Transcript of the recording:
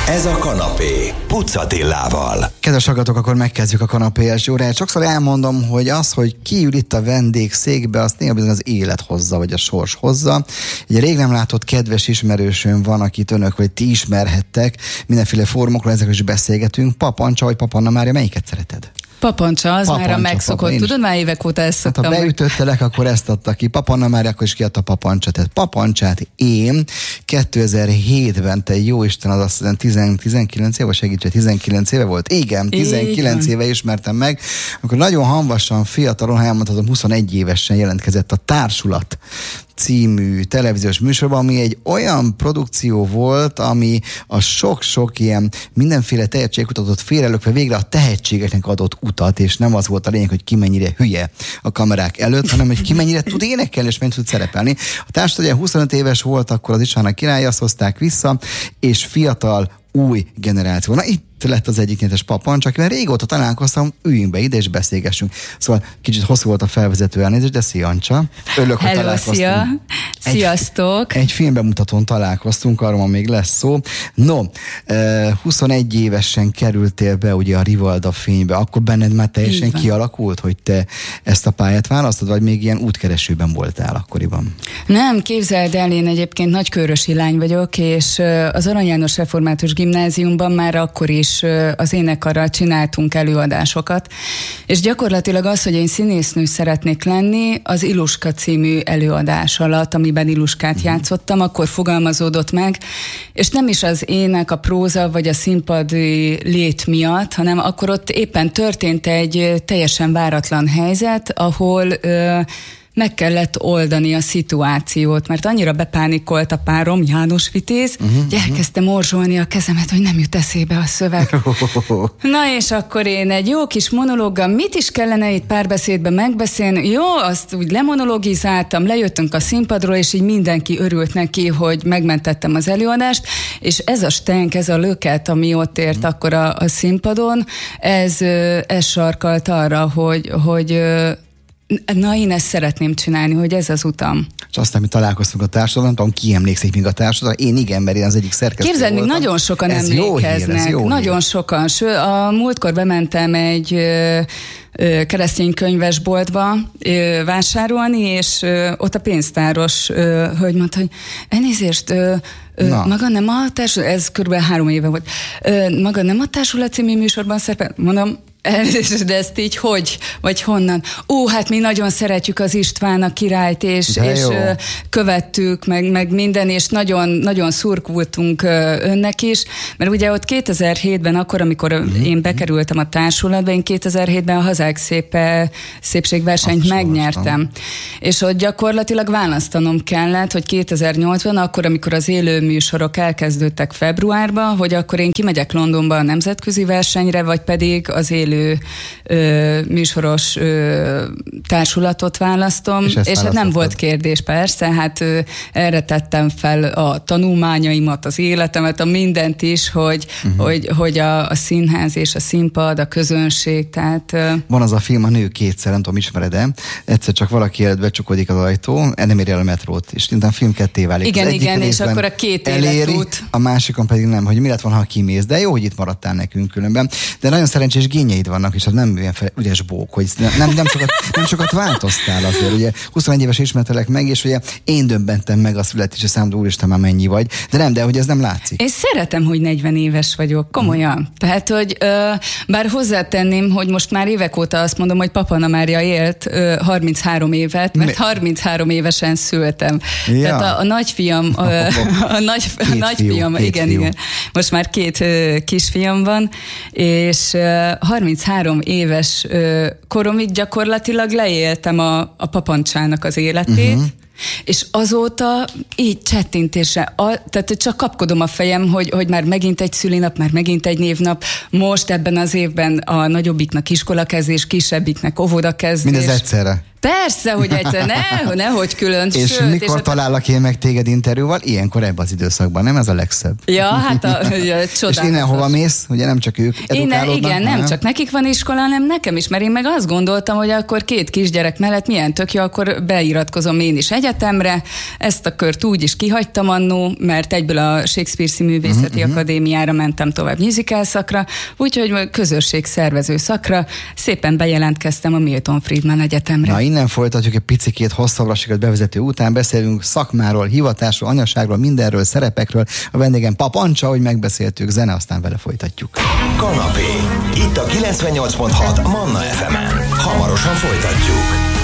Ez a kanapé Puc Attilával. Kedves hallgatók, akkor megkezdjük a kanapés órát. Sokszor elmondom, hogy az, hogy ki ül itt a vendégszékbe, azt néha bizony az élet hozza, vagy a sors hozza. Egy rég nem látott kedves ismerősöm van, akit önök, vagy ti ismerhettek. Mindenféle fórumokról ezekről is beszélgetünk. Papancsa vagy Papanna Mária, melyiket szereted? Papancsa, az már a megszokott. Tudod, már évek óta ezt szoktam. Hát, ha beütöttelek, akkor ezt adta ki. Papanna Mária, akkor is kiadta Papancsa. Tehát Papancsát én 2007-ben, te jóisten, az azt hiszem 19 éve, segítség, 19 éve volt? Igen, 19 éve ismertem meg. Akkor nagyon hamvasan, fiatalon, ha elmondhatom, 21 évesen jelentkezett a Társulat című televíziós műsorban, ami egy olyan produkció volt, ami a sok-sok ilyen mindenféle tehetségkutatót félrelökve végre a tehetségeknek adott utat, és nem az volt a lényeg, hogy ki mennyire hülye a kamerák előtt, hanem hogy ki mennyire tud énekelni, és mennyire tud szerepelni. A Társulat 25 éves volt, akkor az István a király, azt hozták vissza, és fiatal, új generáció. Na itt lett az egyik nyetes Papancsa, akivel régóta találkoztam, üljünk be ide és beszélgessünk. Szóval kicsit hosszú volt a felvezető, elnézést, de szia Ancsa. Örülök, hogy találkoztunk. Szia! Sziasztok! Egy filmbemutatón találkoztunk, arról ma még lesz szó. No, 21 évesen kerültél be ugye a Rivalda fénybe, akkor benned már teljesen kialakult, hogy te ezt a pályát választod, vagy még ilyen útkeresőben voltál akkoriban? Nem, képzeld el, én egyébként nagykőrösi lány vagyok, és az Arany János Református Gimnáziumban már akkor is az énekarral csináltunk előadásokat, és gyakorlatilag az, hogy én színésznő szeretnék lenni, az Iluska című előadás alatt, amiben Iluskát játszottam, akkor fogalmazódott meg, és nem is az ének, a próza vagy a színpadi lét miatt, hanem akkor ott éppen történt egy teljesen váratlan helyzet, ahol meg kellett oldani a szituációt, mert annyira bepánikolt a párom, János Vitéz, hogy elkezdte morzsolni a kezemet, hogy nem jut eszébe a szöveg. Na és akkor én egy jó kis monológgal, mit is kellene itt párbeszédben megbeszélni? Jó, azt úgy lemonologizáltam, lejöttünk a színpadról, és így mindenki örült neki, hogy megmentettem az előadást, és ez a stenk, ez a löket, ami ott ért akkor a színpadon, ez sarkalt arra, hogy na, én ezt szeretném csinálni, hogy ez az utam. És aztán mi találkoztunk a Társulatban, nem tudom, ki emlékszik még a Társulatban. Én igen, mert én az egyik szerkesztő voltam. Képzeld, még nagyon sokan emlékeznek. Nagyon sokan. A múltkor bementem egy keresztény könyvesboltba vásárolni, és ott a pénztáros hölgy mondta, hogy elnézést, maga nem a Társulat, ez kb. 3 éve volt, maga nem a Társulat című műsorban szerepel? Mondom, de ezt így hogy? Vagy honnan? Hát mi nagyon szeretjük az István a királyt, és követtük, meg minden, és nagyon, nagyon szurkoltunk önnek is, mert ugye ott 2007-ben, akkor, amikor én bekerültem a Társulatba, én 2007-ben a Hazák szépségversenyt megnyertem. És ott gyakorlatilag választanom kellett, hogy 2008-ban, akkor, amikor az élő műsorok elkezdődtek februárban, hogy akkor én kimegyek Londonba a nemzetközi versenyre, vagy pedig az élő műsoros társulatot választom, és hát nem volt kérdés, persze, hát erre tettem fel a tanulmányaimat, az életemet, a mindent is, hogy a színház és a színpad, a közönség, tehát... Van az a film, A nő kétszer, nem tudom, ismered-e? Egyszer csak valaki előtt becsukódik az ajtó, nem éri el a metrót, és a film ketté válik. Igen, és akkor a két életút. A másikon pedig nem, hogy mi lett volna, ha kimész, de jó, hogy itt maradtál nekünk különben. De nagyon szerencsés gényeid vannak, és az nem olyan ügyes bók, hogy nem sokat változtál azért. Ugye 21 éves ismertelek meg, és ugye én döbbentem meg a születési számodra, úristen, már mennyi vagy. De hogy ez nem látszik. Én szeretem, hogy 40 éves vagyok, komolyan. Tehát, hogy bár hozzátenném, hogy most már évek óta azt mondom, hogy Papanna Mária élt 33 évet, mert 33 évesen szültem. Ja. Tehát a nagyfiam, igen. Most már 2 kisfiam van, és 33 éves koromig gyakorlatilag leéltem a Papancsának az életét, és azóta így csettintésre, tehát csak kapkodom a fejem, hogy már megint egy szülinap, már megint egy névnap, most ebben az évben a nagyobbiknak iskolakezdés, kisebbiknek óvodakezdés. Mindez egyszerre. Persze, hogy egyszer, nehogy külön. És mikor találok én meg téged interjúval? Ilyenkor ebben az időszakban, nem ez a legszebb? Ja, hát csodálatos. És innen hova mész? Ugye nem csak ők edukálódnak? Igen, nem csak nekik van iskola, hanem nekem is, mert én meg azt gondoltam, hogy akkor 2 kisgyerek mellett milyen tök jó, akkor beiratkozom én is egyetemre. Ezt a kört úgy is kihagytam annó, mert egyből a Shakespeare Színművészeti Akadémiára mentem tovább musical szakra, úgyhogy közösségszervező szakra szépen bejelentkeztem a Milton Friedman Egyetemre. Na, innen folytatjuk egy picikét hosszabbra sikerült bevezető után, beszélünk szakmáról, hivatásról, anyaságról, mindenről, szerepekről. A vendégem Pap Ancsa, hogy megbeszéltük, zene, aztán vele folytatjuk. Kanapé. Itt a 98.6 Manna FM-en. Hamarosan folytatjuk.